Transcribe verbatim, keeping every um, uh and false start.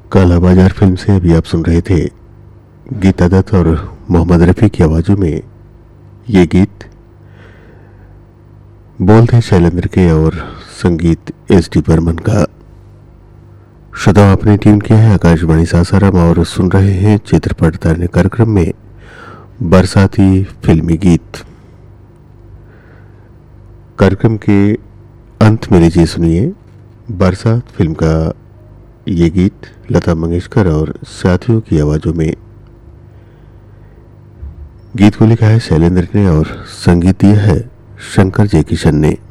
काला बाजार फिल्म से अभी आप सुन रहे थे गीता दत्त और मोहम्मद रफ़ी की आवाज़ों में ये गीत। बोल थे शैलेंद्र के और संगीत एस डी बर्मन का। श्रोताओं, आपने ट्यून किया है आकाशवाणी सासाराम और सुन रहे हैं चित्रपट तारने कार्यक्रम में बरसाती फिल्मी गीत। कार्यक्रम के अंत में लीजिए सुनिए बरसात फिल्म का ये गीत लता मंगेशकर और साथियों की आवाज़ों में। गीत को लिखा है शैलेंद्र ने और संगीत दिया है शंकर जयकिशन ने।